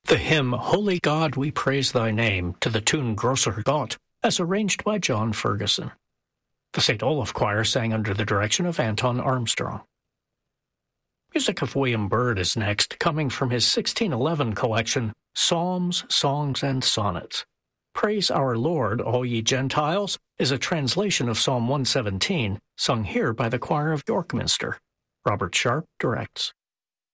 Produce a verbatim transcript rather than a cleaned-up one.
The hymn Holy God, We Praise Thy Name, to the tune Grosser Gott, as arranged by John Ferguson. The Saint Olaf Choir sang under the direction of Anton Armstrong. Music of William Byrd is next, coming from his sixteen eleven collection, Psalms, Songs, and Sonnets. Praise Our Lord, All Ye Gentiles, is a translation of Psalm one seventeen, sung here by the choir of York Minster. Robert Sharp directs.